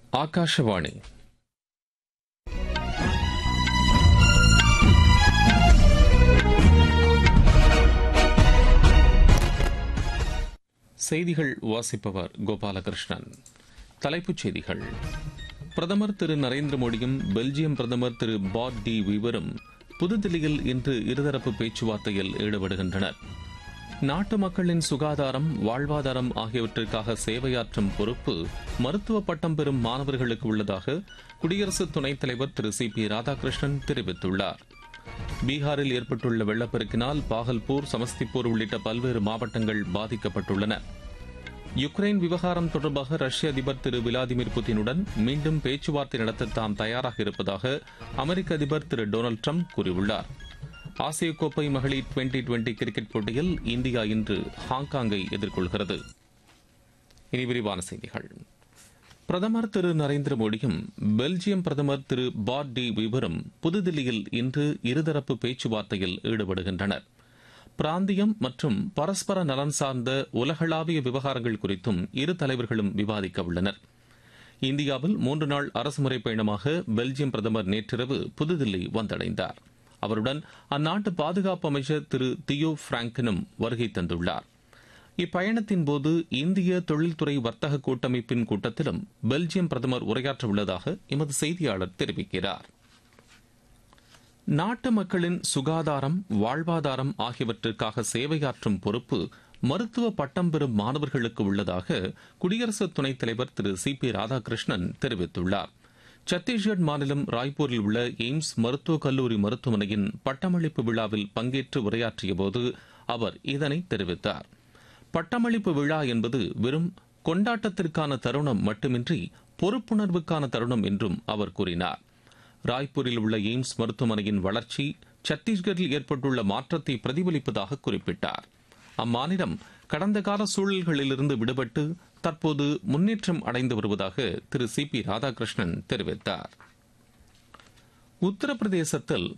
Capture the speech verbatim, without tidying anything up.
ஆகாஷவாணி. செய்திகள் வாசிப்பவர் கோபாலகிருஷ்ணன். தலைப்புச் செய்திகள். பிரதமர் திரு நரேந்திர மோடியும் பெல்ஜியம் பிரதமர் திரு பாட் டி வீவரும் புதுதில்லியில் இன்று இருதரப்பு பேச்சுவார்த்தையில் ஈடுபடுகின்றனர். நாட்டு மக்களின் சுகாதாரம், வாழ்வாதாரம் ஆகியவற்றிற்காக சேவையாற்றும் பொறுப்பு மருத்துவ பட்டம் பெறும் மாணவர்களுக்கு உள்ளதாக குடியரசு துணைத் தலைவர் திரு சி பி ராதாகிருஷ்ணன் தெரிவித்துள்ளார். பீகாரில் ஏற்பட்டுள்ள வெள்ளப்பெருக்கினால் பாகல்பூர், சமஸ்திபூர் உள்ளிட்ட பல்வேறு மாவட்டங்கள் பாதிக்கப்பட்டுள்ளன. யுக்ரைன் விவகாரம் தொடர்பாக ரஷ்ய அதிபர் திரு விளாடிமிர் புதினுடன் மீண்டும் பேச்சுவார்த்தை நடத்த தாம் தயாராக இருப்பதாக அமெரிக்க அதிபர் திரு டொனால்டு டிரம்ப் கூறியுள்ளார். ஆசிய கோப்பை மகளிர் டுவெண்டி டுவெண்டி கிரிக்கெட் போட்டியில் இந்தியா இன்று ஹாங்காங்கை எதிர்கொள்கிறது. இனி விரிவான செய்திகள். பிரதமர் திரு நரேந்திர மோடியும் பெல்ஜியம் பிரதமர் திரு பாட் டி வீவரும் புதுதில்லியில் இன்று இருதரப்பு பேச்சுவார்த்தையில் ஈடுபடுகின்றனர். பிராந்தியம் மற்றும் பரஸ்பர நலன் சார்ந்த உலகளாவிய விவகாரங்கள் குறித்தும் இரு தலைவர்களும் விவாதிக்க உள்ளனர். இந்தியாவில் மூன்று நாள் அரசுமுறை பயணமாக பெல்ஜியம் பிரதமர் நேற்றிரவு புதுதில்லி வந்தடைந்தார். அவருடன் அந்நாட்டு பாதுகாப்பு அமைச்சர் திரு தியோ பிராங்கனும் வருகை தந்துள்ளார். இப்பயணத்தின் போது இந்திய தொழில்துறை வர்த்தக கூட்டமைப்பின் கூட்டத்திலும் பெல்ஜியம் பிரதமர் உரையாற்ற உள்ளதாக எமது செய்தியாளர் தெரிவிக்கிறார். நாட்டு மக்களின் சுகாதாரம், வாழ்வாதாரம் ஆகியவற்றிற்காக சேவையாற்றும் பொறுப்பு மருத்துவ பட்டம் பெறும் மாணவர்களுக்கு உள்ளதாக குடியரசு துணைத் தலைவர் திரு சி பி ராதாகிருஷ்ணன் தெரிவித்துள்ளார். சத்தீஸ்கட் மாநிலம் ராய்ப்பூரில் உள்ள எய்ம்ஸ் மருத்துவக் கல்லூரி மருத்துவமனையின் பட்டமளிப்பு விழாவில் பங்கேற்று உரையாற்றியபோது அவர் இதனை தெரிவித்தார். பட்டமளிப்பு விழா என்பது வெறும் கொண்டாட்டத்திற்கான தருணம் மட்டுமின்றி பொறுப்புணர்வுக்கான தருணம் என்றும் அவர் கூறினார். ராய்ப்பூரில் உள்ள எய்ம்ஸ் மருத்துவமனையின் வளர்ச்சி சத்தீஸ்கரில் ஏற்பட்டுள்ள மாற்றத்தை பிரதிபலிப்பதாக குறிப்பிட்டார். அம்மாநிலம் கடந்த கால சூழல்களிலிருந்து விடுபட்டு தற்போது முன்னேற்றம் அடைந்து வருவதாக திரு சி பி ராதாகிருஷ்ணன் தெரிவித்தார். உத்தரப்பிரதேசத்தில்